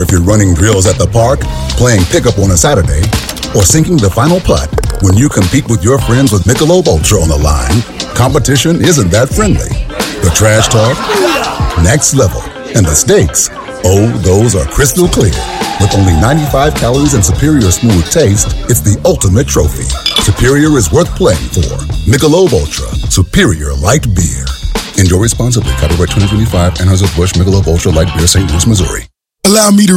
If you're running drills at the park, playing pickup on a Saturday, or sinking the final putt, when you compete with your friends with Michelob Ultra on the line, competition isn't that friendly. The trash talk, next level. And the stakes, oh, those are crystal clear. With only 95 calories and superior smooth taste, it's the ultimate trophy. Superior is worth playing for. Michelob Ultra, superior light beer. Enjoy responsibly. Copyright 2025, Anheuser-Busch Michelob Ultra Light Beer, St. Louis, Missouri. Allow me to